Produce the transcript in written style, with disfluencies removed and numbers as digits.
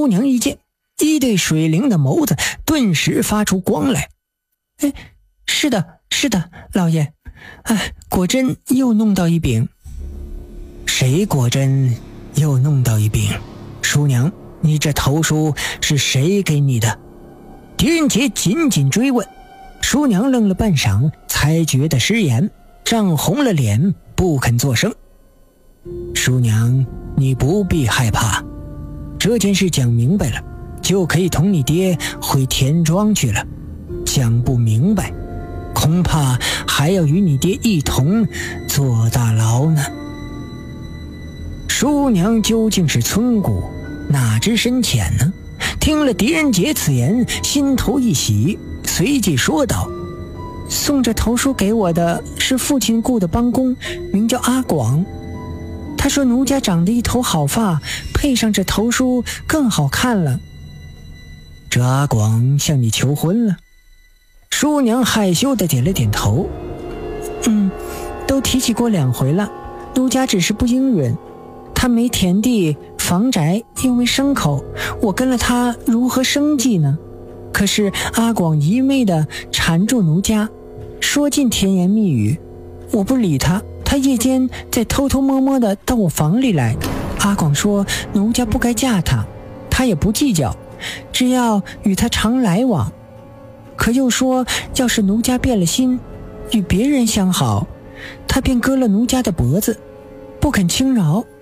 叔娘一见，一对水灵的眸子顿时发出光来。是的，老爷。果真又弄到一柄。谁果真又弄到一柄？叔娘，你这头书是谁给你的？狄仁杰紧紧追问。叔娘愣了半晌，才觉得失言，涨红了脸，不肯作声。叔娘，你不必害怕，这件事讲明白了，就可以同你爹回田庄去了。讲不明白，恐怕还要与你爹一同坐大牢呢。叔娘究竟是村姑，哪知深浅呢？听了狄仁杰此言，心头一喜，随即说道：送这头书给我的是父亲雇的帮工，名叫阿广。他说奴家长得一头好发，配上这头书更好看了。这阿广向你求婚了？叔娘害羞地点了点头。都提起过2回了，奴家只是不应允。他没田地房宅，又没牲口，我跟了他如何生计呢？可是阿广一味地缠住奴家，说尽甜言蜜语，我不理他。他夜间再偷偷摸摸地到我房里来。阿广说奴家不该嫁他，他也不计较，只要与他常来往。可又说要是奴家变了心，与别人相好，他便割了奴家的脖子，不肯轻饶。